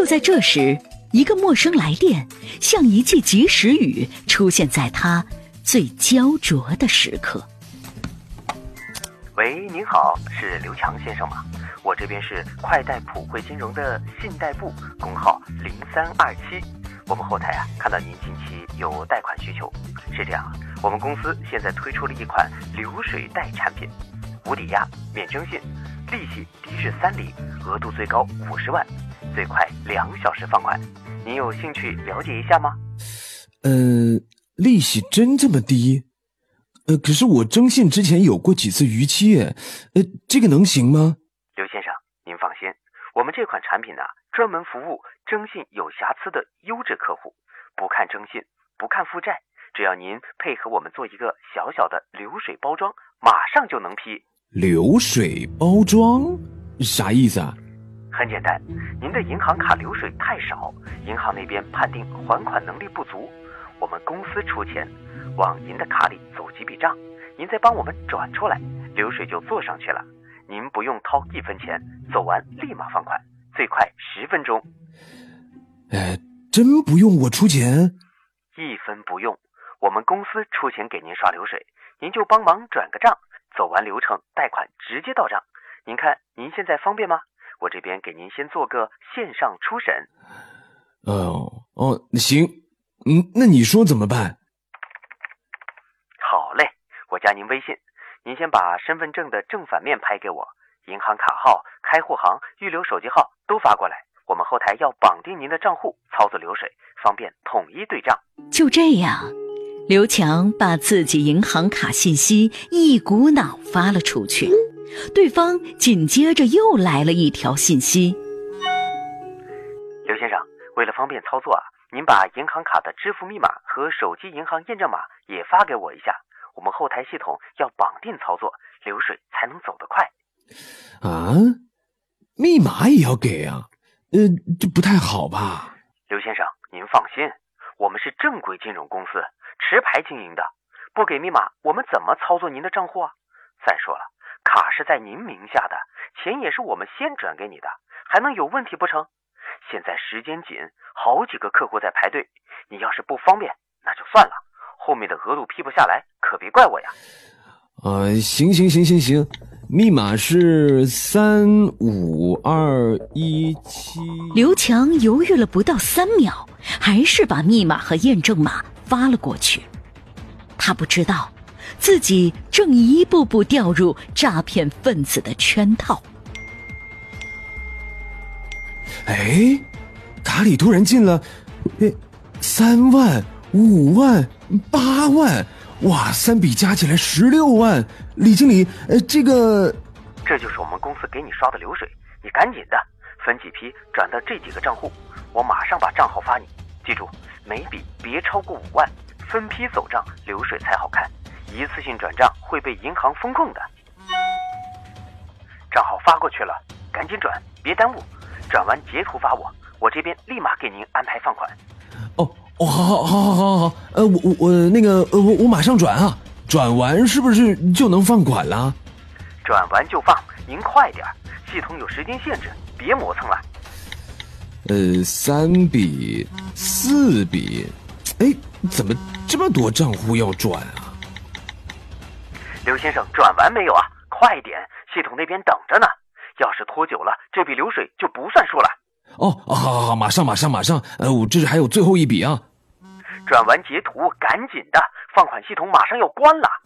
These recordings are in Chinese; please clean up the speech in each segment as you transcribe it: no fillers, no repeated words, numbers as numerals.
就在这时，一个陌生来电像一记及时雨出现在他最焦灼的时刻。 喂，您好，是刘强先生吗？我这边是快贷普惠金融的信贷部，工号0327。我们后台看到您近期有贷款需求。是这样，我们公司现在推出了一款流水贷产品，无抵押、免征信，利息低至3厘，额度最高50万，最快2小时放款。您有兴趣了解一下吗？ 利息真这么低？可是我征信之前有过几次逾期耶，这个能行吗？ 刘先生，您放心，我们这款产品专门服务征信有瑕疵的优质客户，不看征信，不看负债，只要您配合我们做一个小小的流水包装，马上就能批。 流水包装？啥意思啊？ 很简单，您的银行卡流水太少，银行那边判定还款能力不足，我们公司出钱往您的卡里走几笔账，您再帮我们转出来，流水就做上去了。您不用掏1分钱，走完立马放款，最快10分钟。 真不用我出钱 ？1分不用，我们公司出钱给您刷流水，您就帮忙转个账，走完流程贷款直接到账。您看您现在方便吗？我这边给您先做个线上初审。 行，那你说怎么办？ 好嘞，我加您微信，您先把身份证的正反面拍给我，银行卡号、开户行、预留手机号都发过来，我们后台要绑定您的账户，操作流水，方便统一对账。 就这样，刘强把自己银行卡信息一股脑发了出去，对方紧接着又来了一条信息。 刘先生，为了方便操作您把银行卡的支付密码和手机银行验证码也发给我一下，我们后台系统要绑定操作，流水才能走得快。 密码也要给啊？这不太好吧？ 刘先生，您放心，我们是正规金融公司，持牌经营的，不给密码我们怎么操作您的账户啊？再说了，卡是在您名下的，钱也是我们先转给你的，还能有问题不成？现在时间紧，好几个客户在排队，你要是不方便那就算了，后面的额度批不下来可别怪我呀。 行，密码是35217。 刘强犹豫了不到3秒，还是把密码和验证码发了过去。他不知道自己正一步步掉入诈骗分子的圈套。 卡里突然进了3万、5万、8万，哇，3笔加起来16万。李经理， 这就是我们公司给你刷的流水，你赶紧的分几批转到这几个账户，我马上把账号发你。记住，每笔别超过5万，分批走账，流水才好看，一次性转账会被银行封控的。账号发过去了，赶紧转，别耽误，转完截图发我，我这边立马给您安排放款。 好，我马上转啊，转完是不是就能放款了？ 转完就放，您快点，系统有时间限制，别磨蹭了。 3笔、4笔，怎么这么多账户要转啊？ 刘先生，转完没有啊？快点，系统那边等着呢。要是拖久了，这笔流水就不算数了。 好，马上，我这还有最后一笔啊。 转完截图，赶紧的，放款系统马上要关了。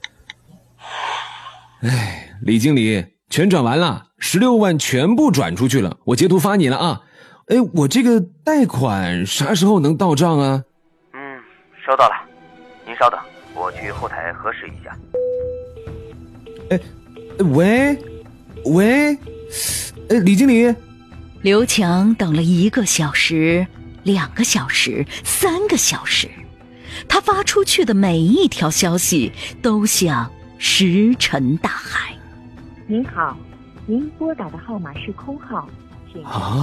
李经理，全转完了，16万全部转出去了，我截图发你了啊。我这个贷款啥时候能到账啊？ 收到了，您稍等，我去后台核实一下。 喂，李经理。 刘强等了1个小时、2个小时、3个小时，他发出去的每一条消息都像石沉大海。 您好，您拨打的号码是空号，请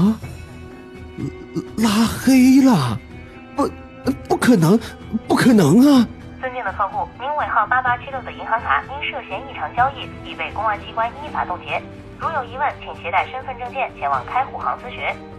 拉黑了？不可能啊！ 尊敬的客户，您尾号8876的银行卡因涉嫌异常交易，已被公安机关依法冻结。如有疑问，请携带身份证件前往开户行咨询。